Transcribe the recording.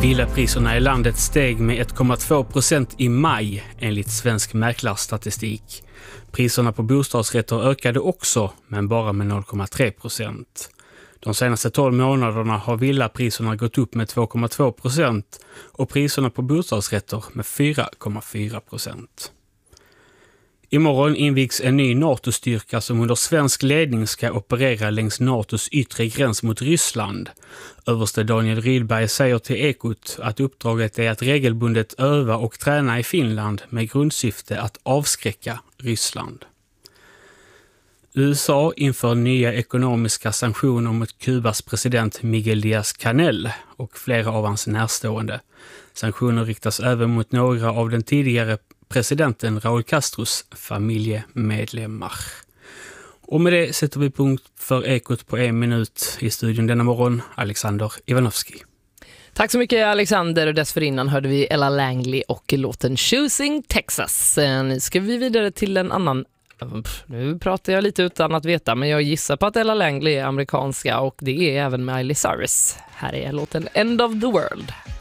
Villapriserna i landet steg med 1,2% i maj enligt svensk mäklarstatistik. Priserna på bostadsrätter ökade också, men bara med 0,3%. De senaste 12 månaderna har villapriserna gått upp med 2,2% och priserna på bostadsrätter med 4,4%. Imorgon invigs en ny NATO-styrka som under svensk ledning ska operera längs NATOs yttre gräns mot Ryssland. Överste Daniel Rydberg säger till Ekot att uppdraget är att regelbundet öva och träna i Finland med grundsyfte att avskräcka Ryssland. USA inför nya ekonomiska sanktioner mot Kubas president Miguel Díaz-Canel och flera av hans närstående. Sanktioner riktas även mot några av den tidigare presidenten Raúl Castros familjemedlemmar. Och med det sätter vi punkt för Ekot på 1 minut. I studion denna morgon, Alexander Ivanovski. Tack så mycket Alexander. Dessförinnan hörde vi Ella Langley och låten Choosing Texas. Nu ska vi vidare till en annan. Nu pratar jag lite utan att veta, men jag gissar på att Ella Langley är amerikanska och det är även Miley Cyrus. Här är låten End of the World.